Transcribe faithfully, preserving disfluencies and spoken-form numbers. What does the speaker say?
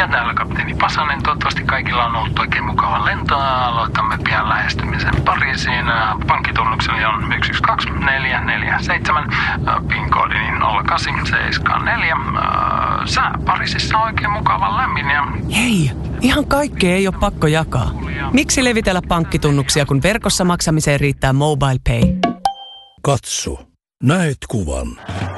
Ja täällä kapteeni Pasanen. Toivottavasti kaikilla on ollut oikein mukava lento. Aloitamme pian lähestymisen Pariisiin. Pankkitunnukseni on yksi yksi kaksi neljä neljä seitsemän. PIN-koodini nolla kahdeksan seitsemän neljä. Sää Pariisissa on oikein mukava lämmin. Ja... Hei, ihan kaikkea ei ole pakko jakaa. Miksi levitellä pankkitunnuksia, kun verkossa maksamiseen riittää MobilePay? Katso, näet kuvan.